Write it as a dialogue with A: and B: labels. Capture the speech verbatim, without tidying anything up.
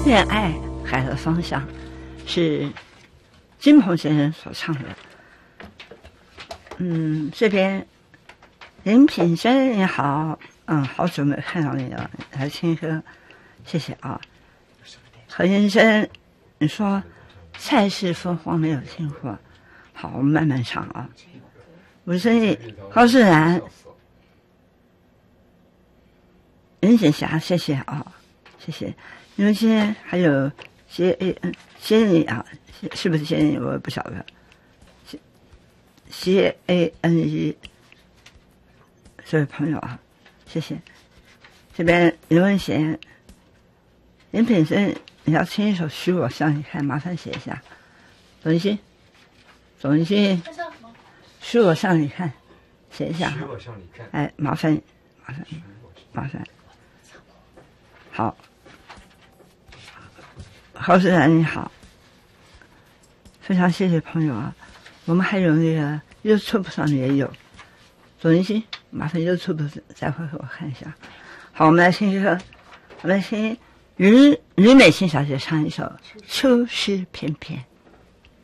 A: 恋爱海的方向，是金鹏先生所唱的。嗯，这边林品珍你好，嗯，好久没看到你了，来听歌，谢谢啊。何先生，你说菜市风光没有听过，好，我们慢慢唱啊。吴生义、高世然、任显霞，谢谢啊，谢谢。因为今天还有 C A N 仙女啊，是不是仙女我也不晓得。C A N E 这位朋友啊，谢谢。这边刘文贤、林品生，你要听一首《许我向你看》，麻烦写一下。左文新，左文新，许我向你看，写一下。许我向你看。哎，麻烦，麻烦，麻烦。好。郝世然你好，非常谢谢朋友啊。我们还有那个 YouTube 上也有，左文新，麻烦 YouTube 再会和我看一下。好，我们来听这个，我们来听于于美琴小姐唱一首《秋诗翩翩》。